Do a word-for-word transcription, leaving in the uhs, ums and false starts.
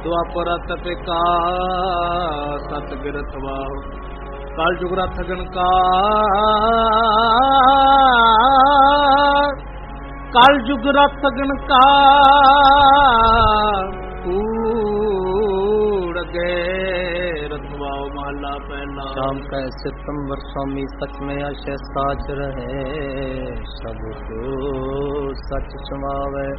ਦੁਆਪਰ ਰਤ ਪਿਕਾ ਸਤ ਗਿਰਥ ਵਾਹੁ ਕਲ ਜੁਗ ਰਥ ਗਣਕਾਰ ਕਲ ਜੁਗ ਰਥ ਗਣਕਾਰ ਕੂੜ ਗਏ ਰਥਵਾਉ ਮਹਲਾ ਪਹਿਲਾ। शाम का सितंबर स्वामी सच में आशय साच रहे सब को सच समावे